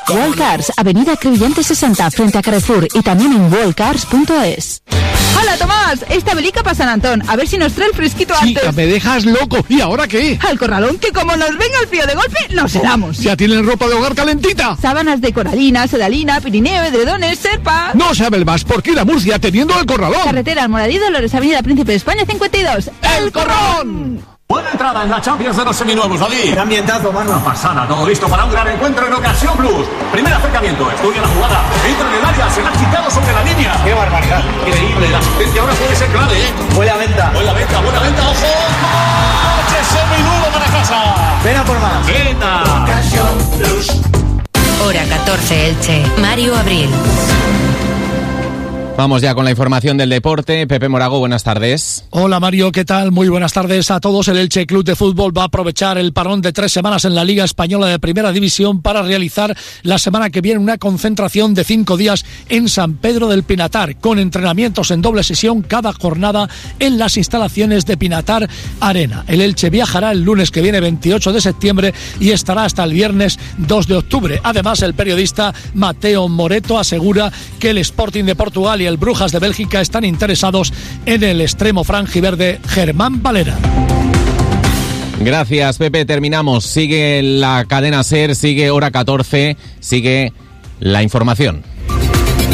Wallcars, Avenida Crevillente 60, frente a Carrefour, y también en wallcars.es. ¡Hola, Tomás! Esta velica para San Antón. A ver si nos trae el fresquito antes. Chica, me dejas loco. ¿Y ahora qué? Al corralón, que como nos venga el frío de golpe, nos helamos. ¿Ya tienen ropa de hogar calentita? Sábanas de coralina, sedalina, pirineo, edredones, serpa. No sabe el más por qué ir a Murcia teniendo el corralón. Carretera Almoradí, Dolores, Avenida Príncipe de España 52. ¡El Corrón! Buena entrada en la Champions de los seminuevos, David. ¡Qué ambientazo, mano! Una pasada, todo listo para un gran encuentro en Ocasión Plus. Primer acercamiento, estudia la jugada, entra en el área, se la ha quitado sobre la línea. ¡Qué barbaridad! Increíble, la asistencia ahora puede ser clave, ¿eh? Buena venta, buena venta, ojo. ¡Coche seminudo para casa! ven a por más. ¡Venta! Ocasión Plus. Hora 14, Elche. Mario Abril. Vamos ya con la información del deporte. Pepe Morago, buenas tardes. Hola Mario, ¿qué tal? Muy buenas tardes a todos. El Elche Club de Fútbol va a aprovechar el parón de 3 semanas en la Liga Española de Primera División para realizar la semana que viene una concentración de 5 días en San Pedro del Pinatar, con entrenamientos en doble sesión cada jornada en las instalaciones de Pinatar Arena. El Elche viajará el lunes que viene, 28 de septiembre, y estará hasta el viernes 2 de octubre. Además, el periodista Mateo Moreto asegura que el Sporting de Portugal y el Brujas de Bélgica están interesados en el extremo franjiverde Germán Valera. Gracias, Pepe. Terminamos. Sigue la cadena SER, sigue Hora 14, sigue la información.